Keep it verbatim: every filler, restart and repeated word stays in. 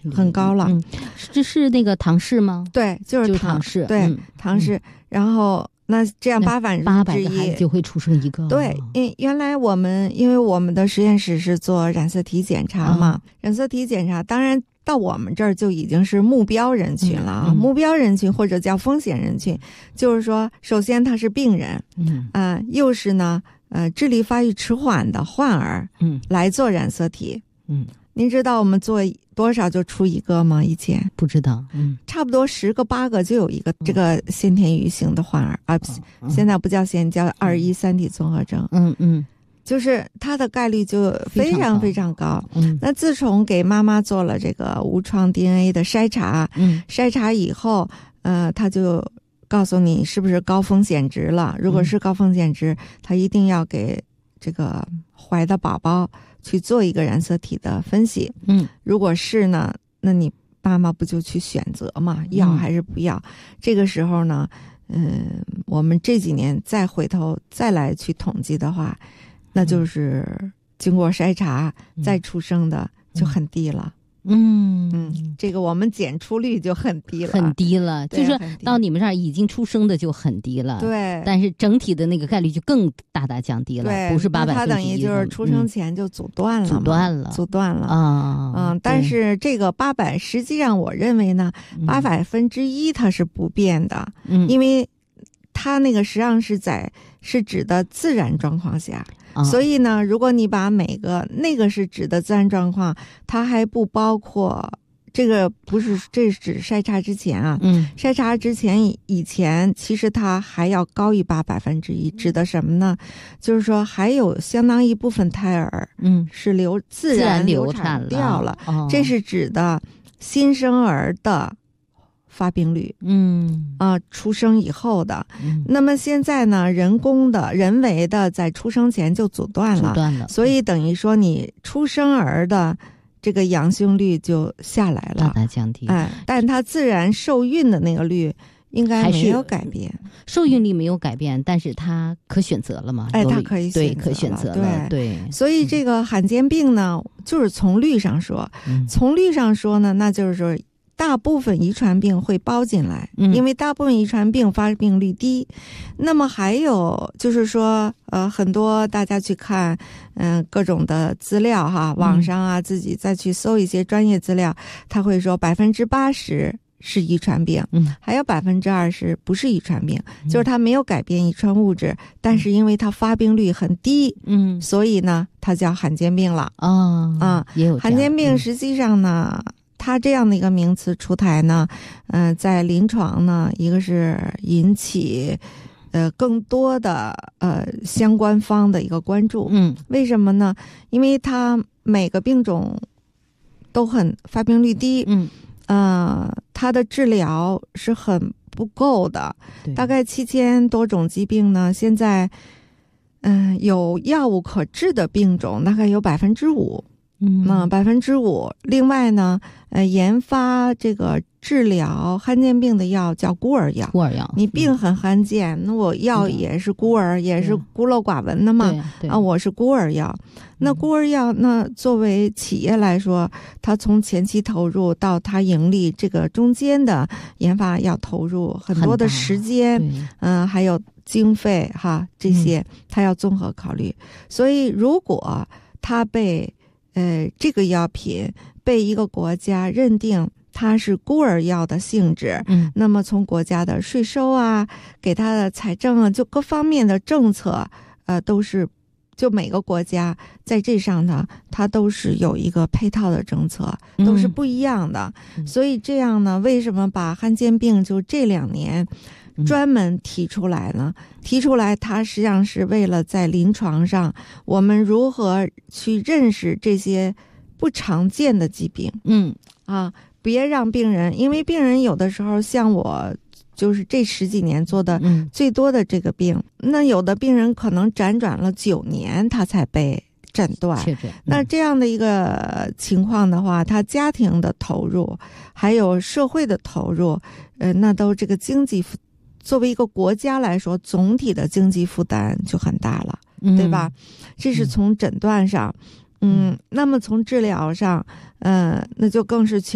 很高了。 嗯，这是那个唐氏吗？ 对，就是就是唐唐氏， 对、 嗯、 唐氏、嗯。然后那这样八百八百个孩子就会出生一个。 对，因原来我们因为我们的实验室是做染色体检查嘛，哦、染色体检查当然到我们这儿就已经是目标人群了啊、嗯嗯，目标人群或者叫风险人群，就是说，首先他是病人， 嗯啊、呃，又是呢，呃，智力发育迟缓的患儿， 嗯， 来做染色体， 嗯， 您知道我们做多少就出一个吗？以前不知道，嗯， 差不多十个八个就有一个这个先天愚型的患儿、嗯、啊、嗯，现在不叫先叫二一三体综合征， 嗯嗯。 就是它的概率就非常非常高。 嗯， 那自从给妈妈做了这个无创 D N A 的筛查， 嗯， 筛查以后，呃，他就告诉你是不是高风险值了。如果是高风险值，他一定要给这个怀的宝宝去做一个染色体的分析。 嗯， 如果是呢，那你妈妈不就去选择嘛，要还是不要？嗯、这个时候呢，嗯，我们这几年再回头再来去统计的话。那就是经过筛查再出生的就很低了。 嗯嗯，这个我们检出率就很低了， 很低了。就是到你们这儿已经出生的就很低了， 对。 但是整体的那个概率就更大大降低了， 对， 不是八百分之一。 它等于就是出生前就阻断了， 阻断了， 阻断了啊。 嗯，但是这个八百，实际上我认为呢，八百分之一它是不变的， 嗯， 因为它那个实际上是在是指的自然状况下。所以呢，如果你把每个那个是指的自然状况，它还不包括这个，不是这是指筛查之前啊， 嗯， 筛查之前以前其实它还要高于八百分之一，指的什么呢？就是说还有相当一部分胎儿， 嗯， 是流自然流产掉了， 哦、 这是指的新生儿的发病率， 嗯啊、呃，出生以后的、 嗯， 那么现在呢，人工的、人为的在出生前就阻断了， 阻断了， 所以等于说你出生儿的这个阳性率就下来了， 大大降低。 哎，但它自然受孕的那个率应该没有改变， 受孕率没有改变，但是它可选择了嘛？ 哎，它可以对可选择了，对。 对所以这个罕见病呢，就是从率上说， 嗯、 从率上说呢，那就是说。大部分遗传病会包进来， 嗯， 因为大部分遗传病发病率低。那么还有就是说，呃，很多大家去看，嗯、呃，各种的资料哈，网上啊，自己再去搜一些专业资料，他会说百分之八十是遗传病， 嗯， 还有百分之二十不是遗传病，嗯，就是它没有改变遗传物质，但是因为它发病率很低， 嗯， 所以呢，它叫罕见病了。 啊、哦、 啊， 也有罕见病，实际上呢。嗯它这样的一个名词出台呢，嗯、呃，在临床呢，一个是引起呃更多的呃相关方的一个关注， 嗯， 为什么呢？因为它每个病种都很发病率低， 嗯， 呃，它的治疗是很不够的，大概七千多种疾病呢，现在嗯、呃、有药物可治的病种大概有百分之五。嗯，百分之五。另外呢，呃，研发这个治疗罕见病的药叫孤儿药。 孤儿药， 你病很罕见，那、嗯、我药也是孤儿，也是孤陋寡闻的嘛。啊，我是孤儿药。那孤儿药，那作为企业来说，它从前期投入到它盈利，这个中间的研发要投入很多的时间，嗯、呃，还有经费哈，这些它要综合考虑。嗯、所以，如果它被呃，这个药品被一个国家认定它是孤儿药的性质， 嗯， 那么从国家的税收啊，给它的财政啊，就各方面的政策，呃，都是，就每个国家在这上呢，它都是有一个配套的政策，都是不一样的。嗯、所以这样呢，为什么把罕见病就这两年专门提出来呢？提出来，它实际上是为了在临床上，我们如何去认识这些不常见的疾病。 嗯， 啊，别让病人，因为病人有的时候像我，就是这十几年做的最多的这个病，嗯、那有的病人可能辗转了九年，他才被诊断。 确诊。嗯、 那这样的一个情况的话，他家庭的投入，还有社会的投入，呃，那都这个经济。作为一个国家来说，总体的经济负担就很大了， 嗯、 对吧？这是从诊断上，嗯，嗯那么从治疗上，嗯、呃，那就更是